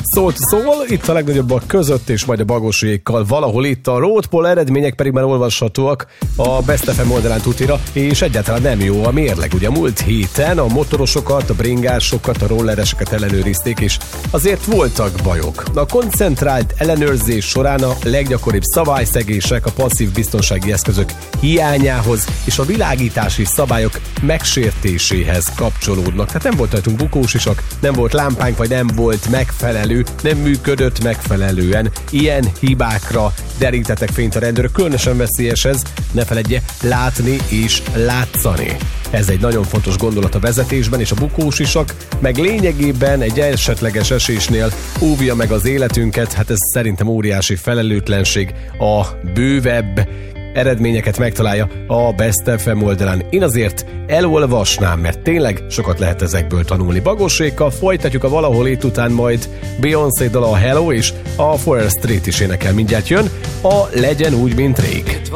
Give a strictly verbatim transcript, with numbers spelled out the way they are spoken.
szólt szól, itt a legnagyobbak között, és majd a Bagosékkal valahol itt a Roadpol eredmények pedig már olvashatóak a Best ef em oldalán tutira, és egyáltalán nem jó a mérleg. Ugye múlt héten a motorosokat, a bringásokat, a rollereseket ellenőrizték, és azért voltak bajok. A koncentrált ellenőrzés során a leggyakoribb szabályszegések a passzív biztonsági eszközök hiányához és a világítási szabályok megsértéséhez kapcsolódnak. Tehát nem volt rajtunk bukósisak, nem volt lámpánk, vagy nem volt megfelelő, nem működött megfelelően. Ilyen hibákra derítettek fényt a rendőrök, különösen veszélyes ez, ne feledje, látni és látszani. Ez egy nagyon fontos gondolat a vezetésben, és a bukósisak meg lényegében egy esetleges esésnél óvja meg az életünket, hát ez szerintem óriási felelőtlenség. A bővebb eredményeket megtalálja a Best ef em oldalán. Én azért elolvasnám, mert tényleg sokat lehet ezekből tanulni. Bagosékkal folytatjuk a Valahol itt után, majd Beyoncé-dal a Hello és a Forest Street is énekel, mindjárt jön a Legyen úgy, mint rég.